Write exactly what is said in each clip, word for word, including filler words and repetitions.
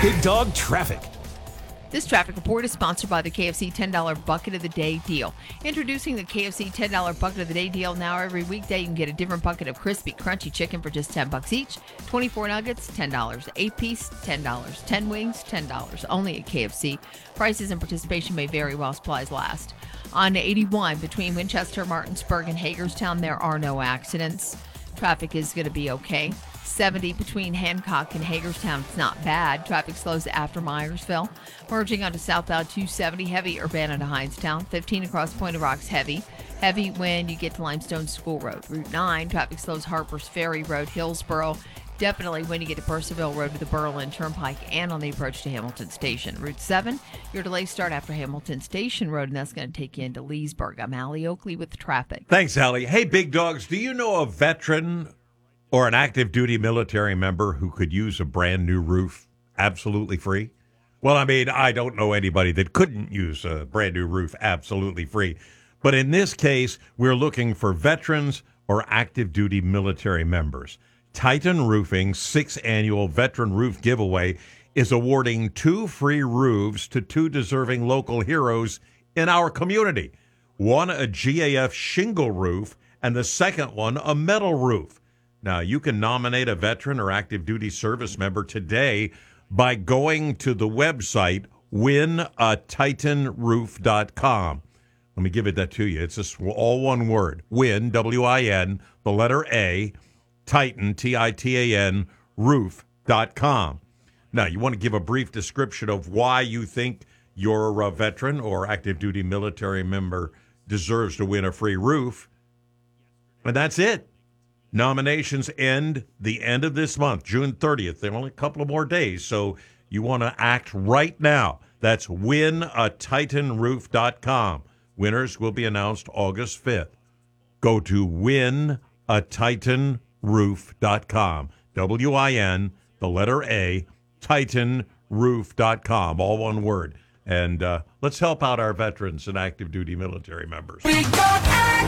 Big Dog Traffic. This traffic report is sponsored by the K F C ten dollar Bucket of the Day deal. Introducing the K F C ten dollar Bucket of the Day deal. Now every weekday you can get a different bucket of crispy, crunchy chicken for just ten bucks each. twenty-four nuggets, ten dollars. eight piece, ten dollars. ten wings, ten dollars. Only at K F C. Prices and participation may vary while supplies last. On eighty-one between Winchester, Martinsburg, and Hagerstown, there are no accidents. Traffic is going to be okay. seventy between Hancock and Hagerstown, it's not bad. Traffic slows after Myersville. Merging onto southbound two seventy, heavy Urbana to Hindstown. fifteen across Point of Rocks, heavy. Heavy when you get to Limestone School Road. Route nine, traffic slows Harper's Ferry Road, Hillsboro. Definitely when you get to Percival Road to the Berlin Turnpike and on the approach to Hamilton Station. Route seven, your delays start after Hamilton Station Road, and that's going to take you into Leesburg. I'm Allie Oakley with traffic. Thanks, Allie. Hey, Big Dogs, do you know a veteran or an active duty military member who could use a brand new roof absolutely free? Well, I mean, I don't know anybody that couldn't use a brand new roof absolutely free. But in this case, we're looking for veterans or active duty military members. Titan Roofing's sixth annual Veteran Roof Giveaway is awarding two free roofs to two deserving local heroes in our community. One a G A F shingle roof and the second one a metal roof. Now, you can nominate a veteran or active duty service member today by going to the website win a titan roof dot com. Let me give it that to you. It's just all one word. Win, W I N, the letter A, Titan, T I T A N, roof dot com. Now, you want to give a brief description of why you think your uh, veteran or active duty military member deserves to win a free roof. And that's it. Nominations end the end of this month, June thirtieth. There are only a couple of more days, so you want to act right now. That's win a titan roof dot com. Winners will be announced August fifth. Go to win a titan roof dot com. W I N, the letter A, titan roof dot com, all one word. And uh, let's help out our veterans and active duty military members. We got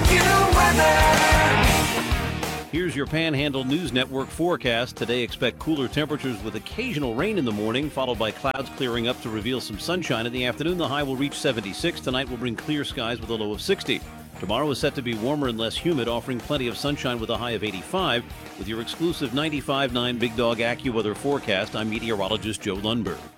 AccuWeather. Here's your Panhandle News Network forecast. Today, expect cooler temperatures with occasional rain in the morning, followed by clouds clearing up to reveal some sunshine. In the afternoon, the high will reach seventy-six. Tonight will bring clear skies with a low of sixty. Tomorrow is set to be warmer and less humid, offering plenty of sunshine with a high of eighty-five. With your exclusive ninety-five point nine Big Dog AccuWeather forecast, I'm meteorologist Joe Lundberg.